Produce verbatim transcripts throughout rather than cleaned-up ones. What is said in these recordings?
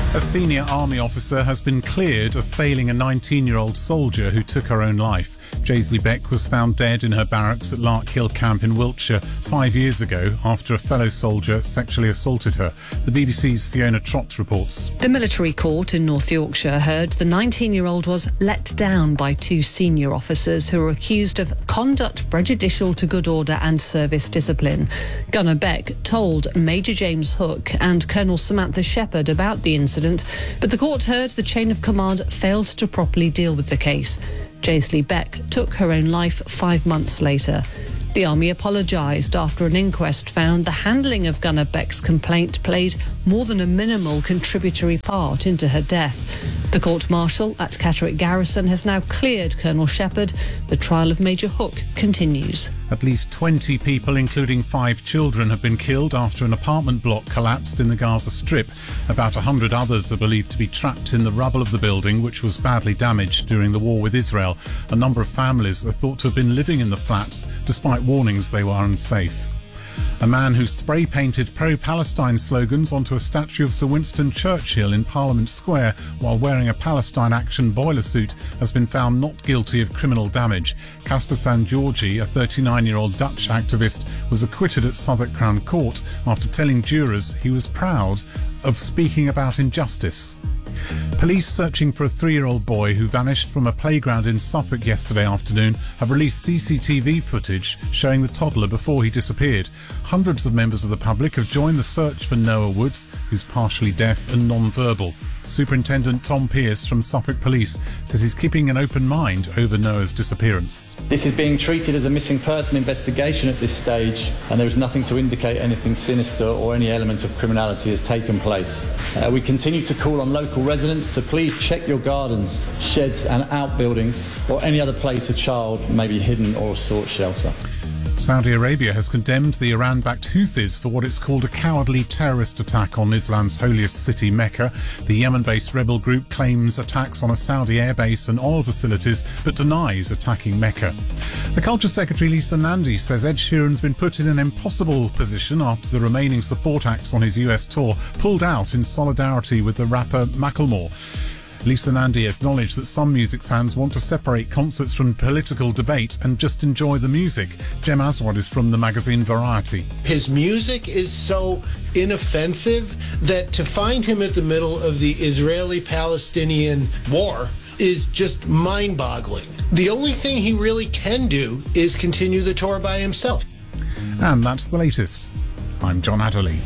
A senior army officer has been cleared of failing a nineteen-year-old soldier who took her own life. Jaisley Beck was found dead in her barracks at Larkhill Camp in Wiltshire five years ago after a fellow soldier sexually assaulted her. The B B C's Fiona Trott reports. The military court in North Yorkshire heard the nineteen-year-old was let down by two senior officers who were accused of conduct prejudicial to good order and service discipline. Gunner Beck told Major James Hook and Colonel Samantha Shepherd about the incident, but the court heard the chain of command failed to properly deal with the case. Jaisley Beck took her own life five months later. The Army apologised after an inquest found the handling of Gunner Beck's complaint played more than a minimal contributory part into her death. The court-martial at Catterick Garrison has now cleared Colonel Shepherd. The trial of Major Hook continues. At least twenty people, including five children, have been killed after an apartment block collapsed in the Gaza Strip. About one hundred others are believed to be trapped in the rubble of the building, which was badly damaged during the war with Israel. A number of families are thought to have been living in the flats, despite warnings they were unsafe. A man who spray-painted pro-Palestine slogans onto a statue of Sir Winston Churchill in Parliament Square while wearing a Palestine Action boiler suit has been found not guilty of criminal damage. Casper Sangiorgi, a thirty-nine-year-old Dutch activist, was acquitted at Southwark Crown Court after telling jurors he was proud of speaking about injustice. Police searching for a three-year-old boy who vanished from a playground in Suffolk yesterday afternoon have released C C T V footage showing the toddler before he disappeared. Hundreds of members of the public have joined the search for Noah Woods, who's partially deaf and non-verbal. Superintendent Tom Pearce from Suffolk Police says he's keeping an open mind over Noah's disappearance. This is being treated as a missing person investigation at this stage, and there is nothing to indicate anything sinister or any element of criminality has taken place. Uh, we continue to call on local residents to please check your gardens, sheds and outbuildings, or any other place a child may be hidden or sought shelter. Saudi Arabia has condemned the Iran-backed Houthis for what it's called a cowardly terrorist attack on Islam's holiest city, Mecca. The Yemen-based rebel group claims attacks on a Saudi airbase and oil facilities, but denies attacking Mecca. The Culture Secretary Lisa Nandy says Ed Sheeran's been put in an impossible position after the remaining support acts on his U S tour pulled out in solidarity with the rapper Macklemore. Lisa Nandy acknowledged that some music fans want to separate concerts from political debate and just enjoy the music. Jem Aswad is from the magazine Variety. His music is so inoffensive that to find him at the middle of the Israeli-Palestinian war is just mind-boggling. The only thing he really can do is continue the tour by himself. And that's the latest. I'm John Adderley.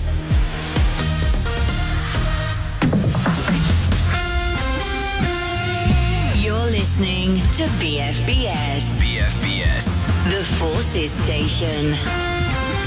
Listening to B F B S. B F B S. The Forces Station.